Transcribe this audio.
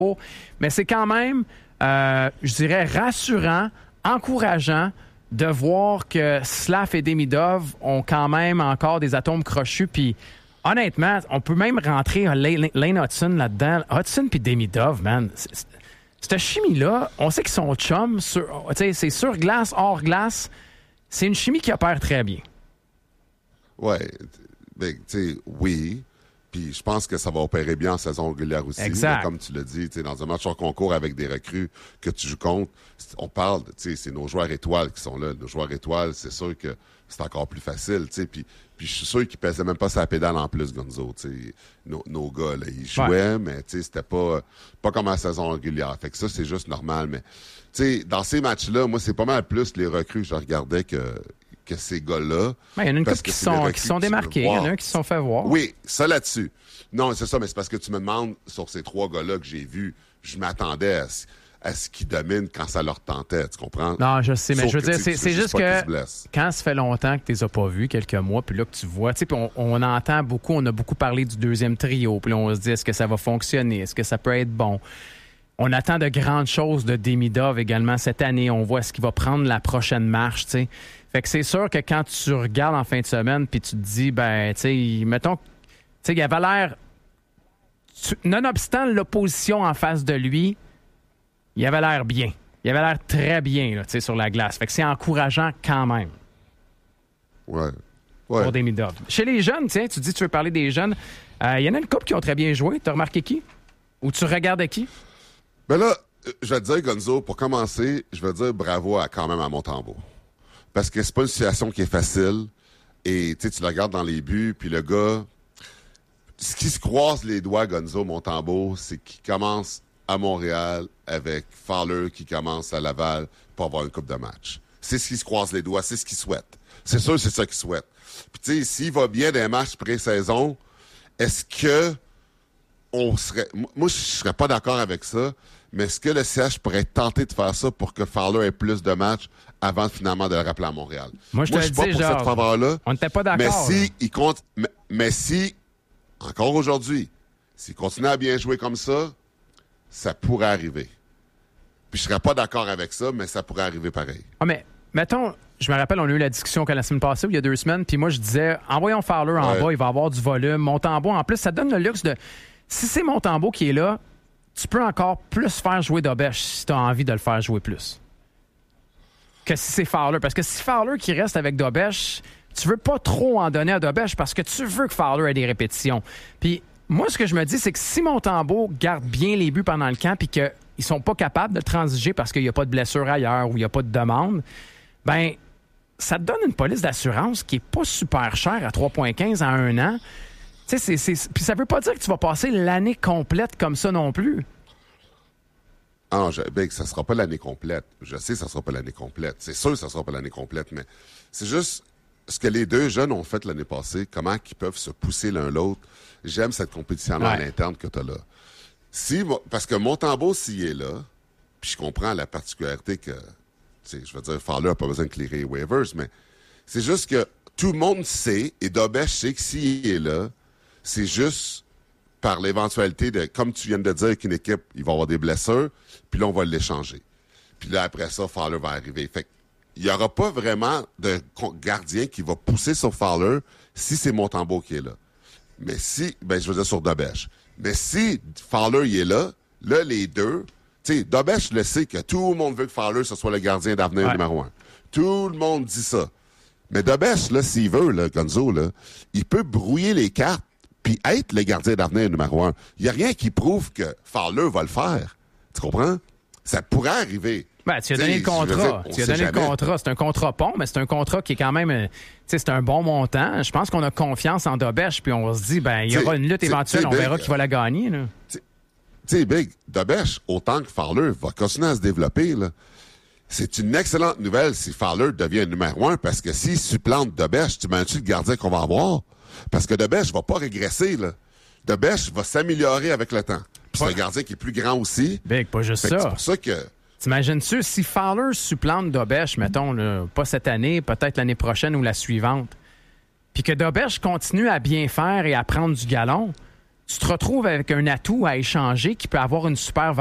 Mais c'est quand même, je dirais, rassurant, encourageant de voir que Slav et Demidov ont quand même encore des atomes crochus. Puis honnêtement, on peut même rentrer Lane Hutson là-dedans. Hutson puis Demidov, man, cette chimie-là, on sait qu'ils sont chums. C'est sur glace, hors glace. C'est une chimie qui opère très bien. Ouais, tu sais, oui. Puis je pense que ça va opérer bien en saison régulière aussi. Exact. Mais comme tu l'as dit, dans un match hors concours avec des recrues que tu joues contre, on parle, c'est nos joueurs étoiles qui sont là. Nos joueurs étoiles, c'est sûr que c'est encore plus facile. Puis je suis sûr qu'ils pesaient même pas sa pédale en plus, Gonzo. Nos gars, là, ils jouaient, mais c'était pas comme en saison régulière. Fait que ça, c'est juste normal. Mais dans ces matchs-là, moi, c'est pas mal plus les recrues que je regardais que ces gars-là. Il y en a une couple qui sont démarqués. Il y en a un qui se sont fait voir. Oui, ça là-dessus. Non, c'est ça, mais c'est parce que tu me demandes sur ces 3 gars-là que j'ai vus, je m'attendais à ce qu'ils dominent quand ça leur tentait, tu comprends? Non, je sais, mais je veux dire, c'est juste que quand ça fait longtemps que tu les as pas vus, quelques mois, puis là que tu vois, puis on entend beaucoup, on a beaucoup parlé du deuxième trio, puis là on se dit, est-ce que ça va fonctionner? Est-ce que ça peut être bon? On attend de grandes choses de Demidov également cette année. On voit ce qu'il va prendre la prochaine marche, tu sais. Fait que c'est sûr que quand tu regardes en fin de semaine puis tu te dis, ben, tu sais, mettons, tu sais, il avait l'air, nonobstant l'opposition en face de lui, il avait l'air bien. Il avait l'air très bien, là, tu sais, sur la glace. Fait que c'est encourageant quand même. Ouais. Pour Demidov. Chez les jeunes, tiens, tu dis que tu veux parler des jeunes. Il y en a une couple qui ont très bien joué. T'as remarqué qui? Ou tu regardais qui? Ben là, je vais te dire, Gonzo, pour commencer, je vais dire bravo quand même à Montembeault. Parce que c'est pas une situation qui est facile. Et tu le regardes dans les buts, puis le gars, ce qui se croise les doigts, Gonzo, Montembeault, c'est qu'il commence à Montréal avec Fowler qui commence à Laval pour avoir une coupe de match. C'est ce qui se croise les doigts, c'est ce qu'il souhaite. C'est sûr, c'est ça qu'il souhaite. Puis tu sais, s'il va bien dans les matchs pré-saison, est-ce que on serait... Moi, je serais pas d'accord avec ça, mais est-ce que le CH pourrait être tenté de faire ça pour que Fowler ait plus de matchs avant finalement de le rappeler à Montréal? Moi, je suis pas pour cette faveur-là. On n'était pas d'accord. Mais si, encore aujourd'hui, s'il continue à bien jouer comme ça pourrait arriver. Puis je serais pas d'accord avec ça, mais ça pourrait arriver pareil. Ah, mais mettons, je me rappelle, on a eu la discussion la semaine passée, il y a 2 semaines, puis moi, je disais, envoyons Fowler en bas, il va avoir du volume. Montembeault, en plus, ça donne le luxe de... Si c'est Montembeault qui est là, tu peux encore plus faire jouer Dobèche si tu as envie de le faire jouer plus. Que si c'est Fowler. Parce que si Fowler qui reste avec Dobèche, tu veux pas trop en donner à Dobèche parce que tu veux que Fowler ait des répétitions. Puis moi, ce que je me dis, c'est que si Montembeault garde bien les buts pendant le camp puis qu'ils sont pas capables de transiger parce qu'il n'y a pas de blessure ailleurs ou il n'y a pas de demande, ben ça te donne une police d'assurance qui est pas super chère à 3,15 à 1 an. Puis ça veut pas dire que tu vas passer l'année complète comme ça non plus. Ah non, ça sera pas l'année complète. Je sais que ça sera pas l'année complète. C'est sûr que ça sera pas l'année complète, mais c'est juste ce que les 2 jeunes ont fait l'année passée, comment ils peuvent se pousser l'un l'autre. J'aime cette compétition-là à l'interne que tu as là. Parce que Montembeault, s'il est là, puis je comprends la particularité que, je veux dire, Fowler n'a pas besoin de clearer les waivers, mais c'est juste que tout le monde sait, et Dobèche sait que s'il est là, c'est juste par l'éventualité de, comme tu viens de dire, qu'une équipe, il va avoir des blessures, puis là, on va l'échanger. Puis là, après ça, Fowler va arriver. Fait il n'y aura pas vraiment de gardien qui va pousser sur Fowler si c'est Montembeault qui est là. Mais si, je veux dire sur Dobèche. Mais si Fowler, il est là, les 2, tu sais, Dobèche le sait que tout le monde veut que Fowler, ce soit le gardien d'avenir numéro 1. Tout le monde dit ça. Mais Dobèche, là, s'il veut, là, Gonzo, là, il peut brouiller les cartes puis être le gardien d'avenir numéro 1. Il n'y a rien qui prouve que Fowler va le faire. Tu comprends? Ça pourrait arriver. Tu as donné le contrat. C'est un contrat pont, mais c'est un contrat qui est quand même... c'est un bon montant. Je pense qu'on a confiance en Dobèche, puis on se dit, il y aura une lutte éventuelle, on verra qui va la gagner. Tu sais, Big, Dobèche, autant que Fowler, va continuer à se développer, là. C'est une excellente nouvelle si Fowler devient numéro 1, parce que s'il supplante Dobèche, tu imagines le gardien qu'on va avoir? Parce que Dobèche va pas régresser, là. Dobèche va s'améliorer avec le temps. Puis c'est un gardien qui est plus grand aussi. Big, pas juste ça. C'est pour ça que... T'imagines-tu, si Fowler supplante Dobèche, mettons, là, pas cette année, peut-être l'année prochaine ou la suivante, puis que Dobèche continue à bien faire et à prendre du galon, tu te retrouves avec un atout à échanger qui peut avoir une super